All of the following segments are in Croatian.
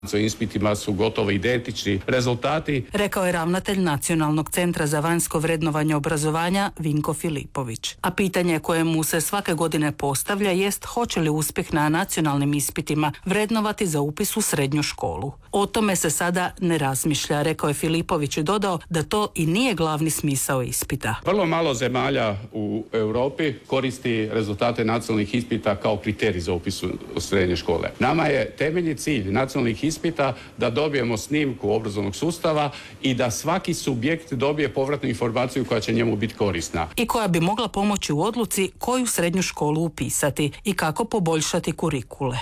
Ispitima su gotovo identični rezultati. Rekao je ravnatelj Nacionalnog centra za vanjsko vrednovanje obrazovanja Vinko Filipović. A pitanje koje mu se svake godine postavlja jest hoće li uspjeh na nacionalnim ispitima vrednovati za upis u srednju školu. O tome se sada ne razmišlja, rekao je Filipović i dodao da to i nije glavni smisao ispita. Vrlo malo zemalja u Europi koristi rezultate nacionalnih ispita kao kriterij za upis u srednje škole. Nama je temeljni cilj nacionalnih ispita da dobijemo snimku obrazovnog sustava i da svaki subjekt dobije povratnu informaciju koja će njemu biti korisna. I koja bi mogla pomoći u odluci koju srednju školu upisati i kako poboljšati kurikule.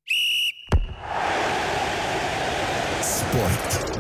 Sport.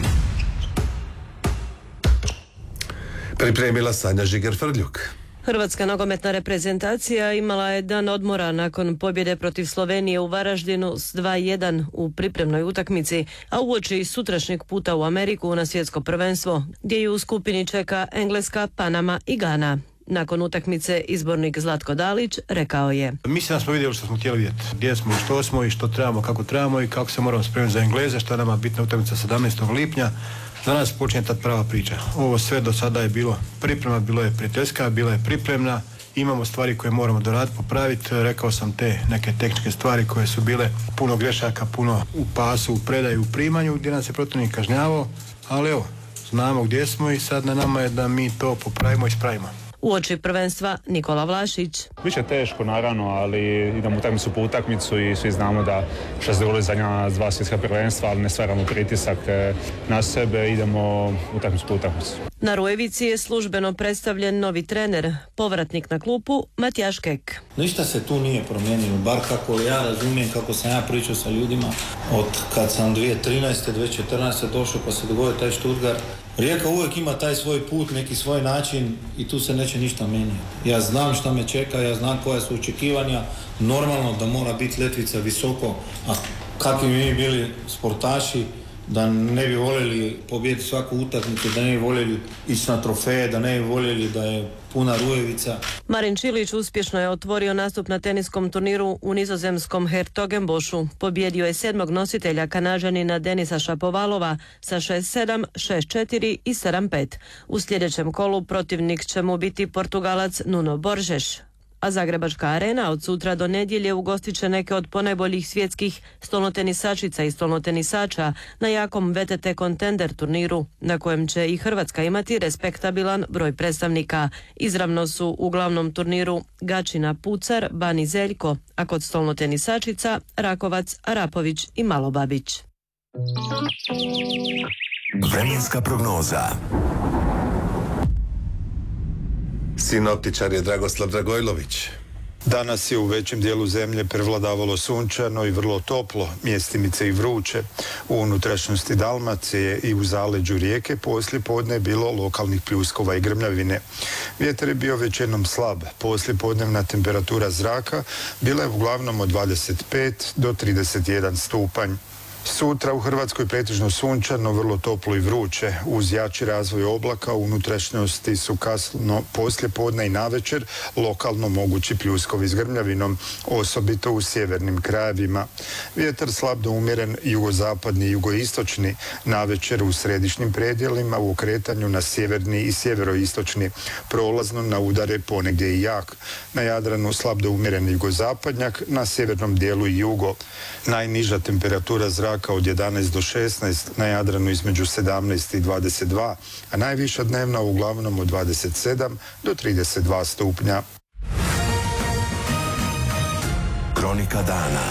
Pripremila Sanja Žiger-Frljuk. Hrvatska nogometna reprezentacija imala je dan odmora nakon pobjede protiv Slovenije u Varaždinu s 2:1 u pripremnoj utakmici, a uoči sutrašnjeg puta u Ameriku na svjetsko prvenstvo, gdje ju u skupini čeka Engleska, Panama i Gana. Nakon utakmice izbornik Zlatko Dalić rekao je: Mislim da smo vidjeli što smo htjeli vidjeti. Gdje smo i što trebamo, kako trebamo i kako se moramo spremiti za Engleze, što je nama bitna utakmica 17. lipnja. Za nas počinje ta prava priča. Ovo sve do sada je bilo priprema, bilo je prijateljska, bila je pripremna. Imamo stvari koje moramo doraditi, popraviti. Rekao sam te neke tehničke stvari koje su bile puno grešaka, puno u pasu, u predaju, u primanju, gdje nas je protivnik kažnjavao. Ali evo, znamo gdje smo i sad na nama je da mi to popravimo i ispravimo. Uoči prvenstva Nikola Vlašić. Biće teško naravno, ali idemo utakmicu po utakmicu i svi znamo da što se dogodilo zadnja 2 svjetska prvenstva, ali ne stvaramo pritisak na sebe, idemo utakmicu po utakmicu. Na Rujevici je službeno predstavljen novi trener, povratnik na klupu Matijaš Kek. Ništa se tu nije promijenilo, bar kako ja razumijem, kako sam ja pričao sa ljudima od kad sam 2013. 2014. došao pa se dogodio taj Stuttgart. Rijeka uvijek ima taj svoj put, neki svoj način i tu se neće ništa mijenjati. Ja znam šta me čeka, ja znam koja su očekivanja, normalno da mora biti letvica visoko, a kakvi mi bili sportaši, da ne bi voljeli pobijediti svaku utakmicu, da ne bi voljeli ići na trofeje, da ne bi voljeli da je puna Rujevica. Marin Čilić uspješno je otvorio nastup na teniskom turniru u nizozemskom Hertogenbošu. Pobjedio je 7. nositelja Kanađanina Denisa Šapovalova sa 6-7, 6-4 i 7-5. U sljedećem kolu protivnik će mu biti Portugalac Nuno Borges. A Zagrebačka arena od sutra do nedjelje ugostit će neke od ponajboljih svjetskih stolnotenisačica i stolnotenisača na jakom VTT Contender turniru, na kojem će i Hrvatska imati respektabilan broj predstavnika. Izravno su u glavnom turniru Gačina Pucar, Bani Zeljko, a kod stolnotenisačica Rakovac, Arapović i Malobabić. Vremenska prognoza. Sinoptičar je Dragoslav Dragojlović. Danas je u većem dijelu zemlje prevladavalo sunčano i vrlo toplo, mjestimice i vruće. U unutrašnjosti Dalmacije i u zaleđu Rijeke poslijepodne je bilo lokalnih pljuskova i grmljavine. Vjetar je bio većinom slab. Poslijepodnevna temperatura zraka bila je uglavnom od 25 do 31 stupanj. Sutra u Hrvatskoj pretežno sunčano, vrlo toplo i vruće. Uz jači razvoj oblaka u unutrašnjosti su kasno poslijepodne i navečer lokalno mogući pljuskovi s grmljavinom, osobito u sjevernim krajevima. Vjetar slab do umjeren jugozapadni i jugoistočni, navečer u središnjim predjelima u okretanju na sjeverni i sjeveroistočni, prolazno na udare ponegdje i jak. Na Jadranu slab do umjeren jugozapadnjak, na sjevernom dijelu i jugo. Najniža temperatura zraka od 11 do 16, na Jadranu između 17 i 22, a najviša dnevna uglavnom od 27 do 32 stupnja. Kronika dana.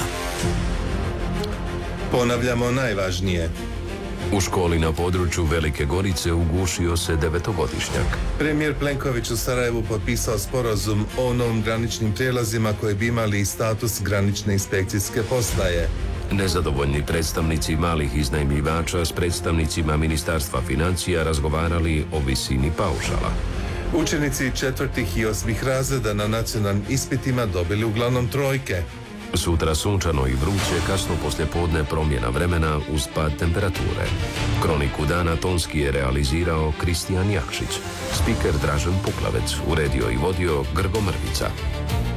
Ponavljamo najvažnije. U školi na području Velike Gorice ugušio se 9-godišnjak. Premijer Plenković u Sarajevu potpisao sporazum o novim graničnim prijelazima koji bi imali status granične inspekcijske postaje. Nezadovoljni predstavnici malih iznajmljivača s predstavnicima Ministarstva financija razgovarali o visini paušala. Učenici 4. i 8. razreda na nacionalnim ispitima dobili uglavnom trojke. Sutra sunčano i vruće, kasno poslijepodne promjena vremena uz pad temperature. Kroniku dana tonski je realizirao Kristijan Jakšić. Spiker Dražen Puklavec, uredio i vodio Grgo Mrvica.